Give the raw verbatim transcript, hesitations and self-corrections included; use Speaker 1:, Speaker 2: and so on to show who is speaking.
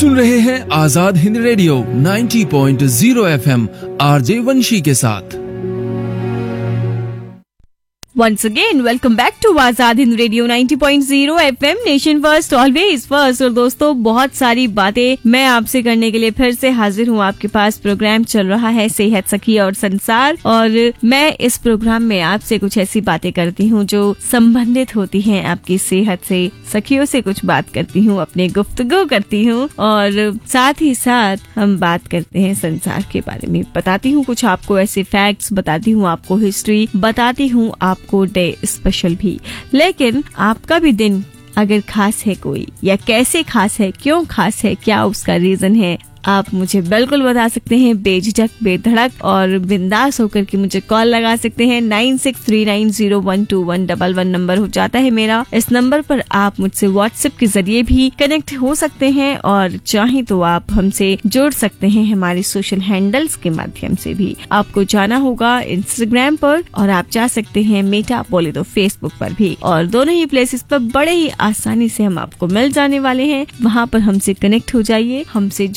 Speaker 1: सुन रहे हैं आजाद हिंद रेडियो नब्बे पॉइंट शून्य एफएम आरजे वंशी के साथ।
Speaker 2: Once again, welcome back to Azad Hind radio नब्बे पॉइंट शून्य FM, nation first always first. और दोस्तों, बहुत सारी बातें मैं आपसे करने के लिए फिर से हाजिर हूँ आपके पास। प्रोग्राम चल रहा है सेहत, सखी और संसार, और मैं इस प्रोग्राम में आपसे कुछ ऐसी बातें करती हूँ जो संबंधित होती हैं आपकी सेहत से। सखियों से कुछ बात करती हूँ, अपने गुफ्तगू करती हूँ, और साथ ही साथ हम बात करते हैं संसार के बारे में। बताती हूँ कुछ आपको ऐसे फैक्ट्स, बताती हूँ आपको हिस्ट्री, बताती हूँ आपको डे स्पेशल भी। लेकिन आपका भी दिन अगर खास है कोई, या कैसे खास है, क्यों खास है, क्या उसका रीजन है, आप मुझे बिल्कुल बता सकते हैं, बेझिझक, बेधड़क और बिंदास होकर के मुझे कॉल लगा सकते हैं। Nine six three nine zero one two one double one number हो जाता है मेरा। इस नंबर पर आप मुझसे व्हाट्सएप के जरिए भी कनेक्ट हो सकते हैं, और चाहे तो आप हमसे जुड़ सकते हैं हमारे सोशल हैंडल्स के माध्यम से भी। आपको जाना होगा इंस्टाग्राम पर, और आप जा सकते हैं मेटा बोले तो फेसबुक पर भी, और दोनों ही प्लेसेस पर बड़े ही आसानी से हम आपको मिल जाने वाले हैं। वहाँ पर हमसे कनेक्ट हो जाइए, हमसे